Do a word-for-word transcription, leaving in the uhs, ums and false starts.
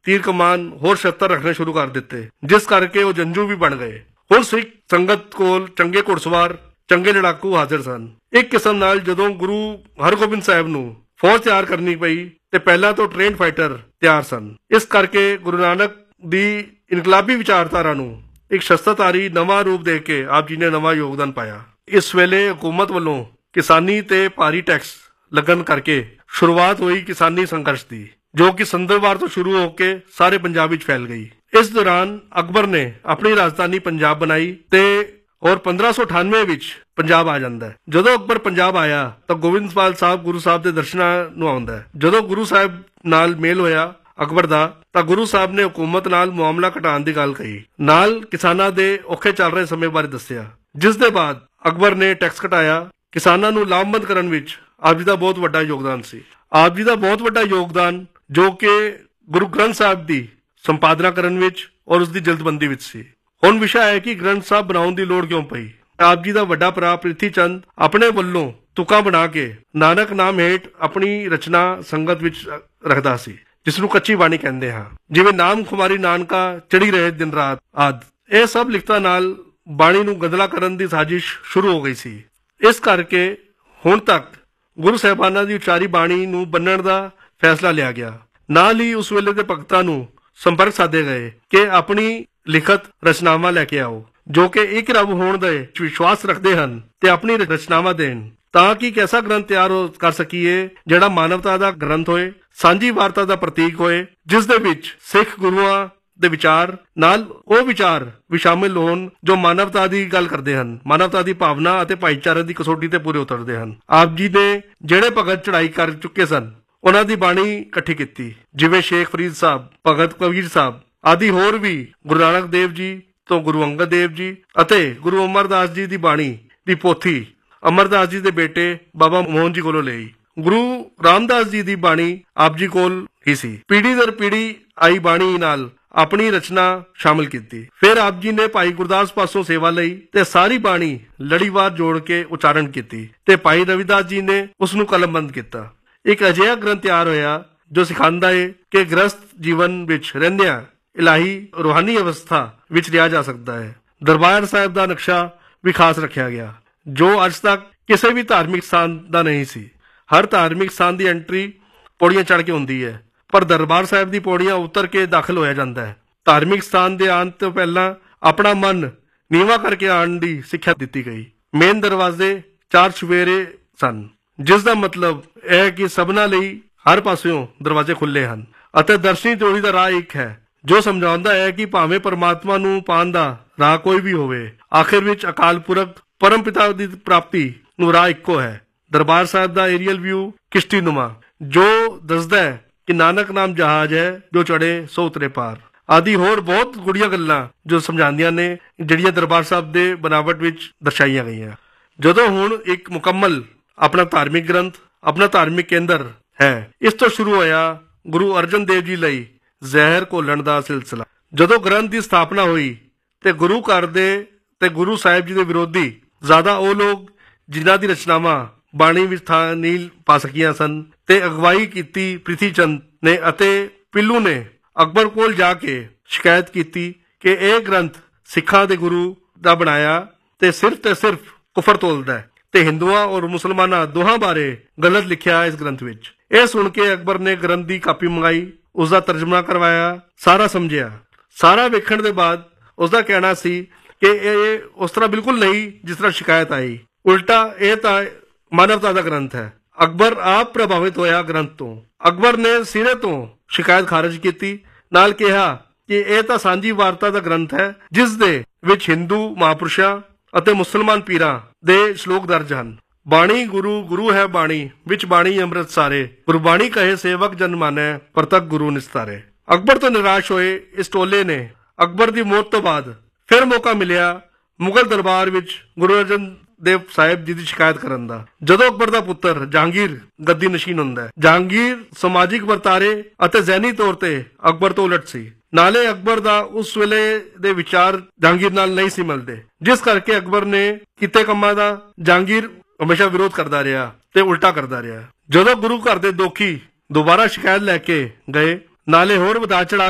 ਤੀਰ ਕਮਾਨ ਹੋਰ ਸ਼ਸਤਰ ਰੱਖਣੇ ਸ਼ੁਰੂ ਕਰ ਦਿੱਤੇ, ਜਿਸ ਕਰਕੇ ਉਹ ਜੰਜੂ ਵੀ ਬਣ ਗਏ। ਹੁਣ ਸਿੱਖ ਸੰਗਤ ਕੋਲ ਚੰਗੇ ਘੁੜਸਵਾਰ, ਚੰਗੇ ਲੜਾਕੂ ਹਾਜ਼ਰ ਸਨ। ਇੱਕ ਕਿਸਮ ਨਾਲ ਜਦੋਂ ਗੁਰੂ ਹਰਗੋਬਿੰਦ ਸਾਹਿਬ ਨੂੰ ਫੌਜ ਤਿਆਰ ਕਰਨੀ ਪਈ ਤੇ ਪਹਿਲਾਂ ਤੋਂ ਟ੍ਰੇਨਡ ਫਾਈਟਰ ਤਿਆਰ ਸਨ। ਇਸ ਕਰਕੇ ਗੁਰੂ ਨਾਨਕ ਦੀ ਇਨਕਲਾਬੀ ਵਿਚਾਰਧਾਰਾ ਨੂੰ ਇੱਕ ਸ਼ਸਤਰਧਾਰੀ ਨਵਾਂ ਰੂਪ ਦੇ ਕੇ ਆਪ ਜੀ ਨੇ ਨਵਾਂ ਯੋਗਦਾਨ ਪਾਇਆ। ਇਸ ਵੇਲੇ ਹਕੂਮਤ ਵੱਲੋਂ ਕਿਸਾਨੀ ਤੇ ਭਾਰੀ ਟੈਕਸ ਲੱਗਣ ਕਰਕੇ ਸ਼ੁਰੂਆਤ ਹੋਈ ਕਿਸਾਨੀ ਸੰਘਰਸ਼ ਦੀ, ਜੋ ਕਿ ਸੰਦਰਵਾਰ ਤੋਂ ਸ਼ੁਰੂ ਹੋ ਕੇ ਸਾਰੇ ਪੰਜਾਬ ਵਿੱਚ ਫੈਲ ਗਈ। ਇਸ ਦੌਰਾਨ ਅਕਬਰ ਨੇ ਆਪਣੀ ਰਾਜਧਾਨੀ ਪੰਜਾਬ ਬਣਾਈ ਤੇ ਔਰ ਪੰਦਰਾਂ ਸੌ ਅਠਾਨਵੇਂ ਵਿੱਚ ਪੰਜਾਬ ਆ ਜਾਂਦਾ ਹੈ। ਜਦੋਂ ਅਕਬਰ ਪੰਜਾਬ ਆਇਆ ਤਾਂ ਗੋਬਿੰਦਪਾਲ ਸਾਹਿਬ ਗੁਰੂ ਸਾਹਿਬ ਦੇ ਦਰਸ਼ਨਾਂ ਨੂੰ ਆਉਂਦਾ ਹੈ। ਜਦੋਂ ਗੁਰੂ ਸਾਹਿਬ ਨਾਲ ਮੇਲ ਹੋਇਆ ਅਕਬਰ ਦਾ ਤਾਂ ਗੁਰੂ ਸਾਹਿਬ ਨੇ ਹਕੂਮਤ ਨਾਲ ਮਾਮਲਾ ਘਟਾਉਣ ਦੀ ਗੱਲ ਕਹੀ, ਨਾਲ ਕਿਸਾਨਾਂ ਦੇ ਔਖੇ ਚੱਲ ਰਹੇ ਸਮੇਂ ਬਾਰੇ ਦੱਸਿਆ, ਜਿਸ ਦੇ ਬਾਅਦ ਅਕਬਰ ਨੇ ਟੈਕਸ ਘਟਾਇਆ। ਕਿਸਾਨਾਂ ਨੂੰ ਲਾਭਬੰਦ ਕਰਨ ਵਿੱਚ ਆਪ ਜੀ ਦਾ ਬਹੁਤ ਵੱਡਾ ਯੋਗਦਾਨ ਸੀ। ਆਪ ਜੀ ਦਾ ਬਹੁਤ ਵੱਡਾ ਯੋਗਦਾਨ ਜੋ ਕਿ ਗੁਰੂ ਗ੍ਰੰਥ ਸਾਹਿਬ ਦੀ ਸੰਪਾਦਨਾ ਕਰਨ ਵਿੱਚ ਔਰ ਉਸ ਦੀ ਜਲਦਬੰਦੀ ਵਿੱਚ ਸੀ। ਹੁਣ ਵਿਸ਼ਾ ਹੈ ਕਿ ਗ੍ਰੰਥ ਸਾਹਿਬ ਬਣਾਉਣ ਦੀ ਲੋੜ ਕਿਉਂ ਪਈ। ਆਪ ਜੀ ਦਾ ਵੱਡਾ ਭਰਾ ਪ੍ਰਿਥੀ ਚੰਦ ਆਪਣੇ ਵੱਲੋਂ ਤੁਕਾਂ ਬਣਾ ਕੇ ਨਾਨਕ ਨਾਮ ਹੇਠ ਆਪਣੀ ਰਚਨਾ ਸੰਗਤ ਵਿੱਚ ਰੱਖਦਾ ਸੀ, ਜਿਸ ਨੂੰ ਕੱਚੀ ਬਾਣੀ ਕਹਿੰਦੇ ਹਾਂ, ਜਿਵੇਂ ਨਾਮ ਖੁਮਾਰੀ ਨਾਨਕਾ ਚੜੀ ਰਹੇ ਦਿਨ ਰਾਤ ਆਦਿ। ਇਹ ਸਭ ਲਿਖਤਾਂ ਨਾਲ ਬਾਣੀ ਨੂੰ ਗੰਦਲਾ ਕਰਨ ਦੀ ਸਾਜ਼ਿਸ਼ ਸ਼ੁਰੂ ਹੋ ਗਈ ਸੀ। ਇਸ ਕਰਕੇ ਹੁਣ ਤੱਕ ਗੁਰੂ ਸਾਹਿਬਾਨਾਂ ਦੀ ਉਚਾਰੀ ਬਾਣੀ ਨੂੰ ਬੰਨਣ ਦਾ ਫੈਸਲਾ ਲਿਆ ਗਿਆ। ਨਾਲ ਹੀ ਉਸ ਵੇਲੇ ਦੇ ਭਗਤਾਂ ਨੂੰ ਸੰਪਰਕ ਸਾਧੇ ਗਏ ਕਿ ਆਪਣੀ ਲਿਖਤ ਰਚਨਾਵਾਂ ਲੈ ਕੇ ਆਓ, ਜੋ ਕਿ ਇੱਕ ਰੱਬ ਹੋਣ ਦੇ ਵਿਸ਼ਵਾਸ ਰੱਖਦੇ ਹਨ ਤੇ ਆਪਣੀ ਰਚਨਾਵਾਂ ਦੇਣ, ਤਾਂ ਕਿ ਇੱਕ ਐਸਾ ਗ੍ਰੰਥ ਤਿਆਰ ਕਰ ਸਕੀਏ ਜਿਹੜਾ ਮਾਨਵਤਾ ਦਾ ਗ੍ਰੰਥ ਹੋਏ, ਸਾਂਝੀ ਵਾਰਤਾ ਦਾ ਪ੍ਰਤੀਕ ਹੋਏ, ਜਿਸ ਦੇ ਵਿੱਚ ਸਿੱਖ ਗੁਰੂਆਂ ਦੇ ਵਿਚਾਰ ਨਾਲ ਉਹ ਵਿਚਾਰ ਵੀ ਸ਼ਾਮਿਲ ਹੋਣ ਜੋ ਮਾਨਵਤਾ ਦੀ ਗੱਲ ਕਰਦੇ ਹਨ, ਮਾਨਵਤਾ ਦੀ ਭਾਵਨਾ ਅਤੇ ਭਾਈਚਾਰੇ ਦੀ ਕਸੌਟੀ ਤੇ ਪੂਰੇ ਉਤਰਦੇ ਹਨ। ਆਪ ਜੀ ਨੇ ਜਿਹੜੇ ਭਗਤ ਚੜ੍ਹਾਈ ਕਰ ਚੁੱਕੇ ਸਨ ਉਹਨਾਂ ਦੀ ਬਾਣੀ ਇਕੱਠੀ ਕੀਤੀ, ਜਿਵੇਂ ਸ਼ੇਖ ਫਰੀਦ ਸਾਹਿਬ, ਭਗਤ ਕਬੀਰ ਸਾਹਿਬ ਆਦਿ। ਹੋਰ ਵੀ ਗੁਰੂ ਨਾਨਕ ਦੇਵ ਜੀ ਤੋਂ ਗੁਰੂ ਅੰਗਦ ਦੇਵ ਜੀ ਅਤੇ ਗੁਰੂ ਅਮਰਦਾਸ ਜੀ ਦੀ ਬਾਣੀ ਦੀ ਪੋਥੀ ਅਮਰਦਾਸ ਜੀ ਦੇ ਬੇਟੇ ਬਾਬਾ ਮੋਹਨ ਜੀ ਕੋਲੋਂ ਲਈ। ਗੁਰੂ ਰਾਮਦਾਸ ਜੀ ਦੀ ਬਾਣੀ ਆਪ ਜੀ ਕੋਲ ਹੀ ਸੀ। ਪੀੜੀ ਦਰ ਪੀੜੀ ਆਈ ਬਾਣੀ ਨਾਲ ਆਪਣੀ ਰਚਨਾ ਸ਼ਾਮਿਲ ਕੀਤੀ। ਫਿਰ ਆਪ ਜੀ ਨੇ ਭਾਈ ਗੁਰਦਾਸ ਪਾਸੋਂ ਸੇਵਾ ਲਈ ਤੇ ਸਾਰੀ ਬਾਣੀ ਲੜੀਵਾਰ ਜੋੜ ਕੇ ਉਚਾਰਨ ਕੀਤੀ ਤੇ ਭਾਈ ਰਵਿਦਾਸ ਜੀ ਨੇ ਉਸ ਨੂੰ ਕਲਮਬੰਦ ਕੀਤਾ। ਇੱਕ ਅਜਿਹਾ ਗ੍ਰੰਥ ਤਿਆਰ ਹੋਇਆ ਜੋ ਸਿਖਾਉਂਦਾ ਹੈ ਕਿ ਗ੍ਰਸਤ ਜੀਵਨ ਵਿੱਚ ਰਹਿੰਦਿਆਂ ਇਲਾਹੀ ਰੂਹਾਨੀ ਅਵਸਥਾ ਵਿੱਚ ਰਿਹਾ ਜਾ ਸਕਦਾ ਹੈ। ਦਰਬਾਰ ਸਾਹਿਬ ਦਾ ਨਕਸ਼ਾ ਵੀ ਖਾਸ ਰੱਖਿਆ ਗਿਆ, ਜੋ ਅੱਜ ਤੱਕ ਕਿਸੇ ਵੀ ਧਾਰਮਿਕ ਸਥਾਨ ਦਾ ਨਹੀਂ ਸੀ। ਹਰ ਧਾਰਮਿਕ ਸਥਾਨ ਦੀ ਐਂਟਰੀ ਪੌੜੀਆਂ ਚੜ੍ਹ ਕੇ ਹੁੰਦੀ ਹੈ, ਪਰ ਦਰਬਾਰ ਸਾਹਿਬ ਦੀ ਪੌੜੀਆਂ ਉਤਰ ਕੇ ਦਾਖਲ ਹੋਇਆ ਜਾਂਦਾ ਹੈ। ਧਾਰਮਿਕ ਸਥਾਨ ਦੇ ਆਉਣ ਤੋਂ ਪਹਿਲਾਂ ਆਪਣਾ ਮਨ ਨੀਵਾਂ ਕਰਕੇ ਆਉਣ ਦੀ ਸਿੱਖਿਆ ਦਿੱਤੀ ਗਈ। ਮੇਨ ਦਰਵਾਜ਼ੇ ਚਾਰ ਚੁਫੇਰੇ ਸਨ, ਜਿਸ ਦਾ ਮਤਲਬ ਇਹ ਕਿ ਸਭਨਾਂ ਲਈ ਹਰ ਪਾਸਿਓਂ ਦਰਵਾਜ਼ੇ ਖੁੱਲੇ ਹਨ ਅਤੇ ਦਰਸ਼ਨੀ ਜੋੜੀ ਦਾ ਰਾਹ ਇੱਕ ਹੈ, ਜੋ ਸਮਝਾਉਂਦਾ ਹੈ ਕਿ ਭਾਵੇਂ ਪਰਮਾਤਮਾ ਨੂੰ ਪਾਉਣ ਦਾ ਰਾਹ ਕੋਈ ਵੀ ਹੋਵੇ, ਆਖਿਰ ਵਿੱਚ ਅਕਾਲ ਪੁਰਖ ਪਰਮ ਪਿਤਾ ਦੀ ਪ੍ਰਾਪਤੀ ਨੂੰ ਰਾਹ ਇੱਕੋ ਹੈ। ਦਰਬਾਰ ਸਾਹਿਬ ਦਾ ਏਰੀਅਲ ਵਿਊ ਕਿਸ਼ਤੀ ਨੁਮਾ, ਜੋ ਦੱਸਦਾ ਹੈ ਕਿ ਨਾਨਕ ਨਾਮ ਜਹਾਜ਼ ਹੈ ਜੋ ਚੜੇ ਸੋ ਉਤਰੇ ਪਾਰ ਆਦਿ। ਹੋਰ ਬਹੁਤ ਗੁੜੀਆਂ ਗੱਲਾਂ ਜੋ ਸਮਝਾਉਂਦੀਆਂ ਨੇ, ਜਿਹੜੀਆਂ ਦਰਬਾਰ ਸਾਹਿਬ ਦੇ ਬਨਾਵਟ ਵਿੱਚ ਦਰਸਾਈਆਂ ਗਈਆਂ। ਜਦੋਂ ਹੁਣ ਇੱਕ ਮੁਕੰਮਲ ਆਪਣਾ ਧਾਰਮਿਕ ਗ੍ਰੰਥ, ਆਪਣਾ ਧਾਰਮਿਕ ਕੇਂਦਰ ਹੈ, ਇਸ ਤੋਂ ਸ਼ੁਰੂ ਹੋਇਆ ਗੁਰੂ ਅਰਜਨ ਦੇਵ ਜੀ ਲਈ ਜ਼ਹਿਰ ਘੋਲਣ ਦਾ ਸਿਲਸਿਲਾ। ਜਦੋਂ ਗ੍ਰੰਥ ਦੀ ਸਥਾਪਨਾ ਹੋਈ ਤੇ ਗੁਰੂ ਘਰ ਦੇ ਤੇ ਗੁਰੂ ਸਾਹਿਬ ਜੀ ਦੇ ਵਿਰੋਧੀ ਜ਼ਿਆਦਾ ਉਹ ਲੋਕ ਜਿਨ੍ਹਾਂ ਦੀ ਰਚਨਾਵਾਂ ਬਾਣੀ ਵਿੱਚ ਥਾਂ ਨਹੀਂ ਪਾ ਸਕੀਆਂ ਸਨ ਤੇ ਅਗਵਾਈ ਕੀਤੀ ਪ੍ਰਿਥੀ ਚੰਦ ਨੇ ਅਤੇ ਪਿੱਲੂ ਨੇ ਅਕਬਰ ਕੋਲ ਜਾ ਕੇ ਸ਼ਿਕਾਇਤ ਕੀਤੀ ਕਿ ਇਹ ਗ੍ਰੰਥ ਸਿੱਖਾਂ ਦੇ ਗੁਰੂ ਦਾ ਬਣਾਇਆ ਤੇ ਸਿਰਫ ਤੇ ਸਿਰਫ ਕੁਫਰ ਤੋਲਦਾ ਹੈ ਤੇ ਹਿੰਦੂਆਂ ਔਰ ਮੁਸਲਮਾਨਾਂ ਦੋਹਾਂ ਬਾਰੇ ਗਲਤ ਲਿਖਿਆ ਇਸ ਗ੍ਰੰਥ ਵਿੱਚ। ਇਹ ਸੁਣ ਕੇ ਅਕਬਰ ਨੇ ਗ੍ਰੰਥ ਦੀ ਕਾਪੀ ਮੰਗਾਈ, ਉਸ ਦਾ ਤਰਜਮਾ ਕਰਵਾਇਆ, ਸਾਰਾ ਸਮਝਿਆ। ਸਾਰਾ ਵੇਖਣ ਦੇ ਬਾਅਦ ਉਸ ਦਾ ਕਹਿਣਾ ਸੀ ਕਿ ਇਹ ਉਸ ਤਰ੍ਹਾਂ ਬਿਲਕੁਲ ਨਹੀਂ ਜਿਸ ਤਰ੍ਹਾਂ ਸ਼ਿਕਾਇਤ ਆਈ, ਉਲਟਾ ਇਹ ਤਾਂ ਮਾਨਵਤਾ ਦਾ ਗ੍ਰੰਥ ਹੈ। ਅਕਬਰ ਆਪ ਪ੍ਰਭਾਵਿਤ ਹੋਇਆ ਗ੍ਰੰਥ ਤੋਂ। ਅਕਬਰ ਨੇ ਸਿਰੇ ਤੋਂ ਸ਼ਿਕਾਇਤ ਖਾਰਜ ਕੀਤੀ, ਨਾਲ ਕਿਹਾ ਕਿ ਇਹ ਤਾਂ ਸਾਂਝੀ ਵਾਰਤਾ ਦਾ ਗ੍ਰੰਥ ਹੈ, ਜਿਸ ਦੇ ਵਿੱਚ ਹਿੰਦੂ ਮਹਾਂਪੁਰਸ਼ਾਂ ਅਤੇ ਮੁਸਲਮਾਨ ਪੀਰਾਂ ਦੇ ਸ਼ਲੋਕ ਦਰਜ ਹਨ। ਬਾਣੀ ਗੁਰੂ ਗੁਰੂ ਹੈ ਬਾਣੀ, ਵਿੱਚ ਬਾਣੀ ਅੰਮ੍ਰਿਤ ਸਾਰੇ, ਗੁਰਬਾਣੀ ਕਹੇ ਸੇਵਕ ਜਨ ਮਾਨੈ, ਪਰਤਕ ਗੁਰੂ ਨਿਸਤਾਰੇ। ਅਕਬਰ ਤੋਂ ਨਿਰਾਸ਼ ਹੋਏ ਇਸ ਟੋਲੇ ਨੇ ਅਕਬਰ ਦੀ ਮੌਤ ਤੋਂ ਬਾਅਦ ਫਿਰ ਮੌਕਾ ਮਿਲਿਆ ਮੁਗਲ ਦਰਬਾਰ ਵਿੱਚ ਗੁਰੂ ਅਰਜਨ ਦੇਵ ਸਾਹਿਬ ਜੀ ਦੀ ਸ਼ਿਕਾਇਤ ਕਰਨ ਦਾ। ਜਦੋਂ ਅਕਬਰ ਦਾ ਪੁੱਤਰ ਜਹਾਂਗੀਰ ਗੱਦੀ ਨਸ਼ੀਨ ਹੁੰਦਾ ਹੈ, ਜਹਾਂਗੀਰ ਸਮਾਜਿਕ ਵਰਤਾਰੇ ਅਤੇ ਜ਼ਹਿਨੀ ਤੌਰ ਤੇ ਅਕਬਰ ਤੋਂ ਉਲਟ ਸੀ। ਨਾਲੇ ਅਕਬਰ ਦਾ ਉਸ ਵੇਲੇ ਦੇ ਵਿਚਾਰ ਜਹਾਂਗੀਰ ਨਾਲ ਨਹੀਂ ਸੀ ਮਿਲਦੇ, ਜਿਸ ਕਰਕੇ ਅਕਬਰ ਨੇ ਕੀਤੇ ਕੰਮਾਂ ਦਾ ਜਹਾਂਗੀਰ ਹਮੇਸ਼ਾ ਵਿਰੋਧ ਕਰਦਾ ਰਿਹਾ ਤੇ ਉਲਟਾ ਕਰਦਾ ਰਿਹਾ। ਜਦੋਂ ਗੁਰੂ ਘਰ ਦੇ ਦੋਖੀ ਦੁਬਾਰਾ ਸ਼ਿਕਾਇਤ ਲੈ ਕੇ ਗਏ, ਨਾਲੇ ਹੋਰ ਵਧਾ ਚੜਾ